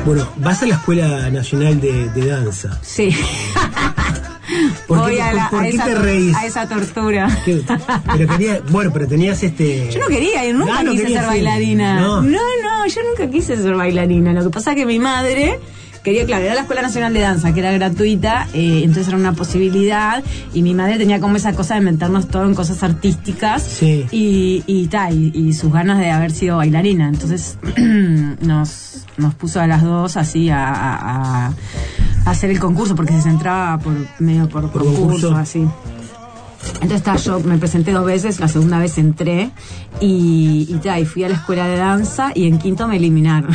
Bueno, vas a la Escuela Nacional de Danza. Sí. ¿Por qué te reís? A esa tortura. Pero tenías Yo no quería, yo nunca quise ser bailarina. No, yo nunca quise ser bailarina. Lo que pasa es que mi madre quería, claro, era la Escuela Nacional de Danza, que era gratuita, entonces era una posibilidad, y mi madre tenía como esa cosa de meternos todo en cosas artísticas, sí. y sus ganas de haber sido bailarina. Entonces nos puso a las dos así a hacer el concurso, porque se entraba por concurso, así. Entonces yo me presenté 2 veces, la segunda vez entré y fui a la escuela de danza y en quinto me eliminaron.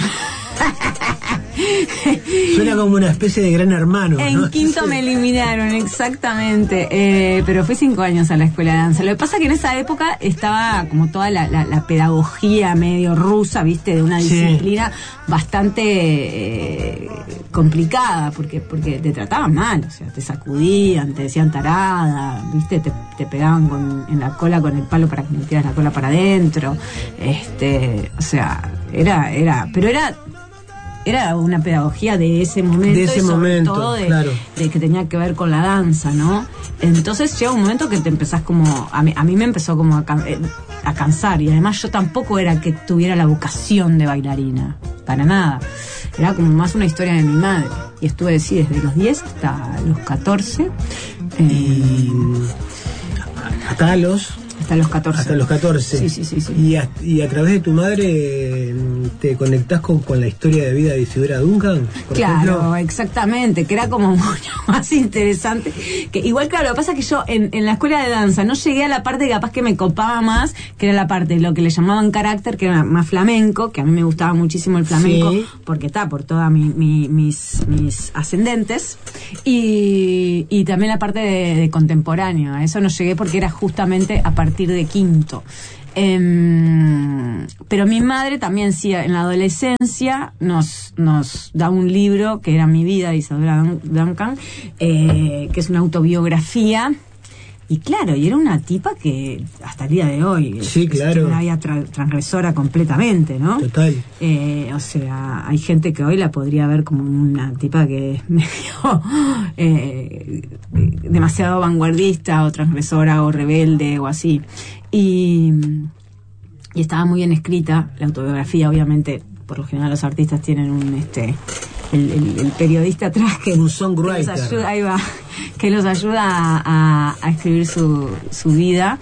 Suena como una especie de Gran Hermano, ¿no? En quinto me eliminaron, exactamente. Pero fui 5 años a la escuela de danza. Lo que pasa es que en esa época estaba como toda la pedagogía medio rusa, ¿viste? De una disciplina bastante complicada, porque te trataban mal, o sea, te sacudían, te decían tarada, ¿viste? Te pegaban en la cola con el palo para que metieras la cola para adentro. O sea, era una pedagogía de ese momento, todo claro. de que tenía que ver con la danza, ¿no? Entonces llega un momento que te empezás como a mí me empezó como a cansar, y además yo tampoco era que tuviera la vocación de bailarina, para nada. Era como más una historia de mi madre, y estuve así desde los 10 hasta los 14 hasta los 14. Hasta los 14. Sí. Y a través de tu madre te conectás con la historia de vida de Isidora Duncan, por ejemplo. Exactamente, que era como mucho más interesante. Que igual, claro, lo que pasa es que yo en la escuela de danza no llegué a la parte que capaz que me copaba más, que era la parte de lo que le llamaban carácter, que era más flamenco, que a mí me gustaba muchísimo el flamenco, sí, porque está por todas mis ascendentes, y también la parte de contemporáneo. A eso no llegué porque era justamente a partir de quinto. Pero mi madre también, sí, en la adolescencia nos da un libro que era Mi vida, de Isadora Duncan, que es una autobiografía. Y claro, y era una tipa que hasta el día de hoy sí, claro, es una vida transgresora completamente, ¿no? Total. O sea, hay gente que hoy la podría ver como una tipa que es medio demasiado vanguardista o transgresora o rebelde o así. Y estaba muy bien escrita la autobiografía. Obviamente, por lo general los artistas tienen el periodista atrás que un songwriter, los ayuda, ahí va, que los ayuda a escribir su vida.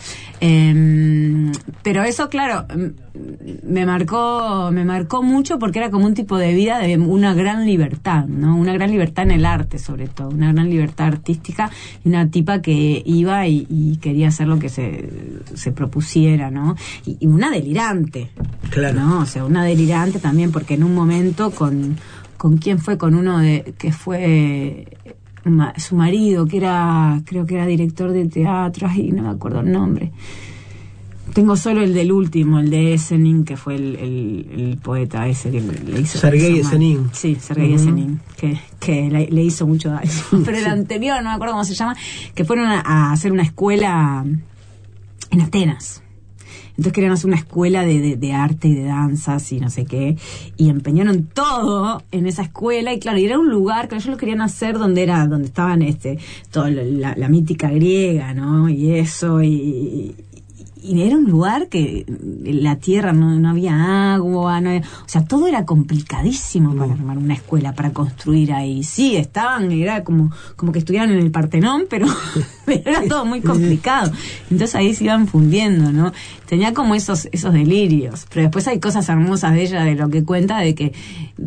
Pero eso, claro, me marcó mucho, porque era como un tipo de vida de una gran libertad, ¿no? Una gran libertad en el arte, sobre todo, una gran libertad artística, y una tipa que iba y quería hacer lo que se propusiera, ¿no? Y una delirante, claro, ¿no? O sea, una delirante también, porque en un momento ¿con quién fue? Con uno que fue su marido, creo que era director de teatro, y no me acuerdo el nombre. Tengo solo el del último, el de Esenin, que fue el poeta ese que le hizo... Sergei Esenin. Sí, Sergei Esenin, que le hizo mucho daño. Pero el anterior, no me acuerdo cómo se llama, que fueron a hacer una escuela en Atenas. Entonces querían hacer una escuela de arte y de danzas y no sé qué, y empeñaron todo en esa escuela, y claro, y era un lugar que ellos lo querían hacer donde estaban toda la mítica griega, ¿no? Y eso, y era un lugar que la tierra no había agua, o sea, todo era complicadísimo para armar una escuela, para construir ahí. Sí, era como que estuvieran en el Partenón, pero era todo muy complicado. Entonces ahí se iban fundiendo, ¿no? Tenía como esos delirios. Pero después hay cosas hermosas de ella, de lo que cuenta, de que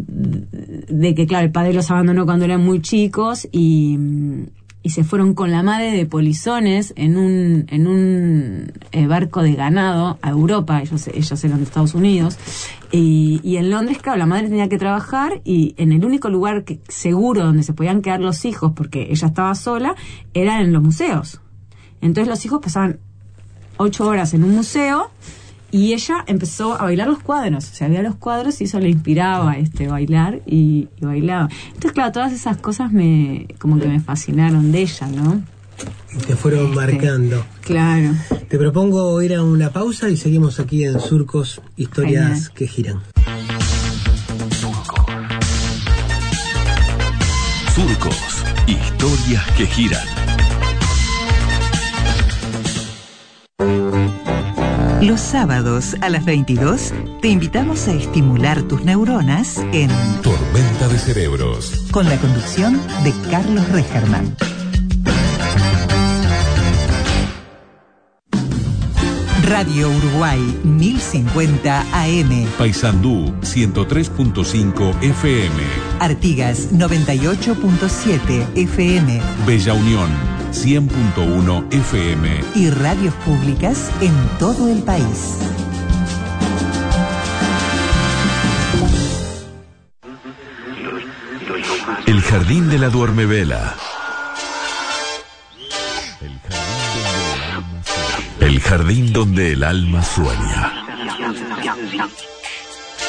claro, el padre los abandonó cuando eran muy chicos, y se fueron con la madre de polizones en un barco de ganado a Europa. Ellos eran de Estados Unidos, y en Londres, claro, la madre tenía que trabajar, y en el único lugar seguro donde se podían quedar los hijos, porque ella estaba sola, era en los museos. Entonces los hijos pasaban 8 horas en un museo, y ella empezó a bailar los cuadros. O sea, veía los cuadros y eso le inspiraba bailar, y bailaba. Entonces, claro, todas esas cosas como que me fascinaron de ella, ¿no? Te fueron marcando. Claro. Te propongo ir a una pausa y seguimos aquí en Surcos, historias que giran. Surcos, historias que giran. Los sábados a las 22 te invitamos a estimular tus neuronas en Tormenta de Cerebros, con la conducción de Carlos Recherman. Radio Uruguay 1050 AM. Paysandú 103.5 FM. Artigas 98.7 FM. Bella Unión 100.1 FM. Y radios públicas en todo el país. El Jardín de la Duermevela. El jardín donde el alma sueña.